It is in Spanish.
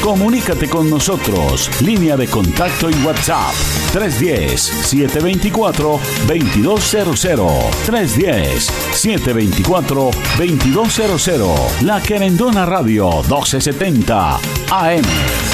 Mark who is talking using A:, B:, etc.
A: Comunícate con nosotros. Línea de contacto y WhatsApp 310-724-2200. 310-724-2200. La Querendona Radio 1270 AM.